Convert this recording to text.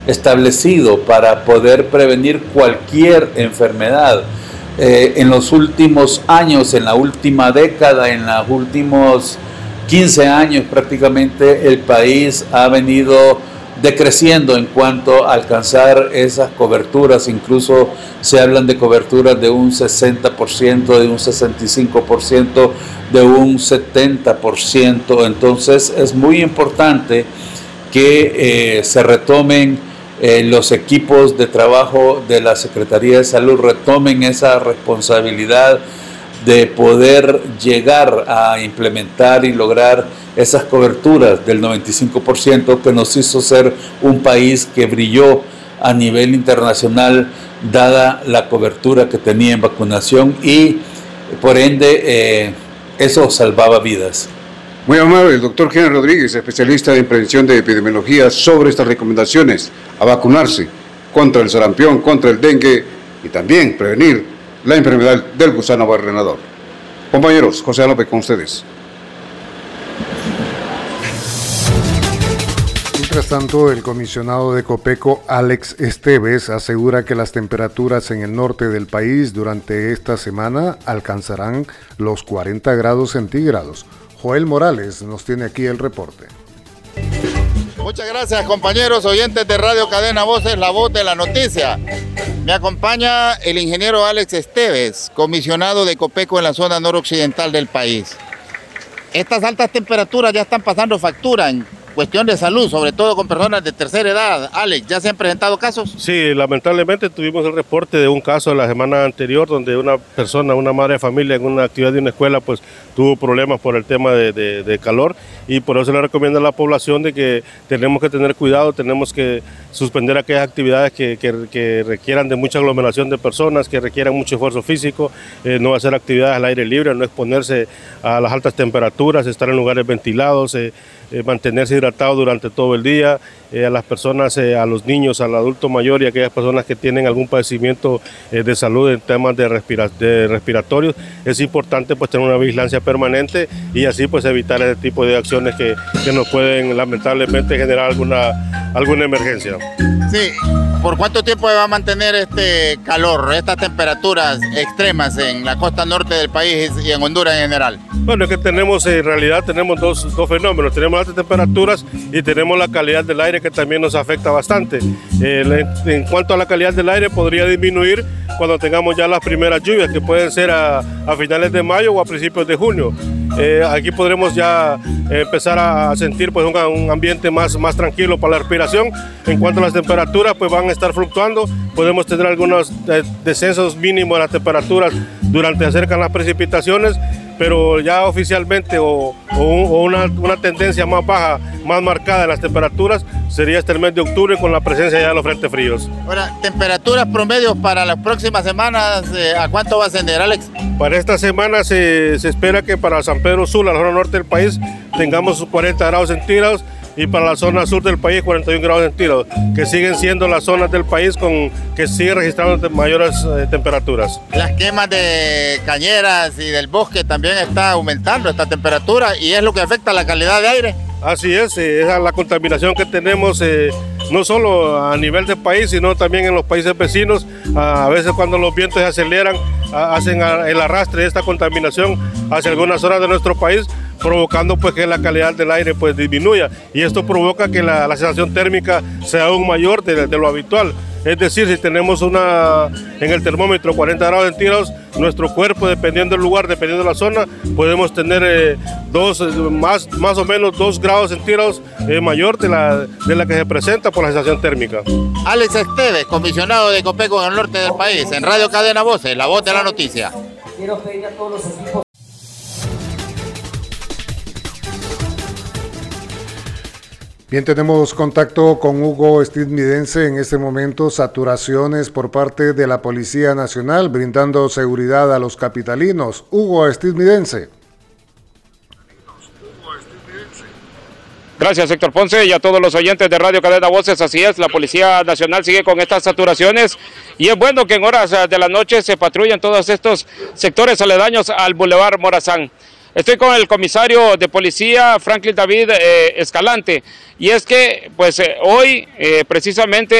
establecido para poder prevenir cualquier enfermedad. En los últimos años, en la última década, en los últimos 15 años prácticamente, el país ha venido decreciendo en cuanto a alcanzar esas coberturas. Incluso se hablan de coberturas de un 60%, de un 65%, de un 70%. Entonces es muy importante que se retomen los equipos de trabajo de la Secretaría de Salud, retomen esa responsabilidad de poder llegar a implementar y lograr esas coberturas del 95% que nos hizo ser un país que brilló a nivel internacional dada la cobertura que tenía en vacunación y por ende eso salvaba vidas. Muy amable, el doctor Henry Rodríguez, especialista en prevención de epidemiología, sobre estas recomendaciones a vacunarse contra el sarampión, contra el dengue y también prevenir la enfermedad del gusano barrenador. Compañeros, José López con ustedes. Mientras tanto, el comisionado de Copeco, Alex Esteves, asegura que las temperaturas en el norte del país durante esta semana alcanzarán los 40 grados centígrados. Joel Morales nos tiene aquí el reporte. Muchas gracias, compañeros oyentes de Radio Cadena Voces, la voz de la noticia. Me acompaña el ingeniero Alex Esteves, comisionado de Copeco en la zona noroccidental del país. Estas altas temperaturas ya están pasando factura en cuestión de salud, sobre todo con personas de tercera edad. Alex, ¿ya se han presentado casos? Sí, lamentablemente tuvimos el reporte de un caso la semana anterior donde una persona, una madre de familia en una actividad de una escuela, pues tuvo problemas por el tema de calor, y por eso le recomiendo a la población de que tenemos que tener cuidado, tenemos que suspender aquellas actividades que requieran de mucha aglomeración de personas, que requieran mucho esfuerzo físico, no hacer actividades al aire libre, no exponerse a las altas temperaturas, estar en lugares ventilados, mantenerse hidratado durante todo el día. A las personas, a los niños, al adulto mayor y a aquellas personas que tienen algún padecimiento de salud en temas de respiratorios, es importante pues tener una vigilancia permanente y así pues evitar ese tipo de acciones que nos pueden lamentablemente generar alguna emergencia. Sí. ¿Por cuánto tiempo va a mantener este calor, estas temperaturas extremas en la costa norte del país y en Honduras en general? Bueno, es que en realidad tenemos dos fenómenos, tenemos altas temperaturas y tenemos la calidad del aire que también nos afecta bastante. En cuanto a la calidad del aire, podría disminuir cuando tengamos ya las primeras lluvias, que pueden ser a finales de mayo o a principios de junio. Aquí podremos ya empezar a sentir pues un ambiente más tranquilo para la respiración. En cuanto a las temperaturas, pues van a estar fluctuando, podemos tener algunos descensos mínimos de las temperaturas durante acercan las precipitaciones, pero ya oficialmente o una tendencia más baja, más marcada de las temperaturas sería hasta el mes de octubre con la presencia ya de los frentes fríos. Ahora, temperaturas promedios para las próximas semanas, ¿a cuánto va a ascender, Alex? Para esta semana se espera que para San Pedro Sula, la zona norte del país, tengamos 40 grados centígrados y para la zona sur del país 41 grados centígrados, que siguen siendo las zonas del país que siguen registrando mayores temperaturas. Las quemas de cañeras y del bosque también está aumentando esta temperatura y es lo que afecta la calidad de aire. Así es la contaminación que tenemos no solo a nivel del país, sino también en los países vecinos. A veces cuando los vientos se aceleran, hacen el arrastre de esta contaminación hacia algunas zonas de nuestro país, provocando pues que la calidad del aire pues disminuya, y esto provoca que la sensación térmica sea aún mayor de lo habitual. Es decir, si tenemos en el termómetro 40 grados centígrados, nuestro cuerpo, dependiendo del lugar, dependiendo de la zona, podemos tener más o menos 2 grados centígrados mayor de la que se presenta por la sensación térmica. Alex Esteves, comisionado de Copeco en el norte del país, en Radio Cadena Voces, la voz de la noticia. Quiero pedir a todos los equipos. Bien, tenemos contacto con Hugo Estividense en este momento, saturaciones por parte de la Policía Nacional, brindando seguridad a los capitalinos. Hugo Estividense. Gracias, Héctor Ponce, y a todos los oyentes de Radio Cadena Voces. Así es, la Policía Nacional sigue con estas saturaciones y es bueno que en horas de la noche se patrullen todos estos sectores aledaños al Boulevard Morazán. Estoy con el comisario de policía, Franklin David Escalante, y es que pues hoy precisamente